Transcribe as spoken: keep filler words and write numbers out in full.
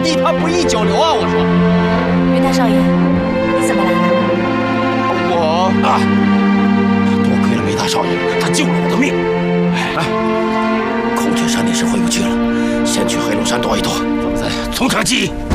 一谈不宜久留啊！我说， 云大少爷，你怎么来了？ 我啊，多亏了梅大少爷，他救了我的命。哎，孔雀山那时回不去了，先去黑龙山躲一躲，咱们再从长计议。